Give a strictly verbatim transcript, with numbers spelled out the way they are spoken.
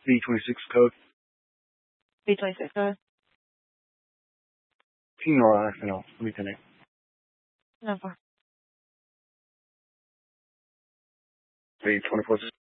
B twenty-six code. B twenty-six code. Team Nora, you know, let me connect. No, far. B twenty-four.